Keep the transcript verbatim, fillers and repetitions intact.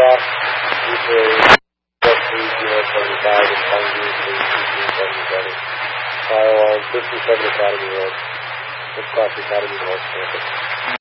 Florida, U K, seventy-five, and Hungary, fifteen seventy-seven. Firearm, fifty-seven Academy Road. Six Class Academy Road, campus.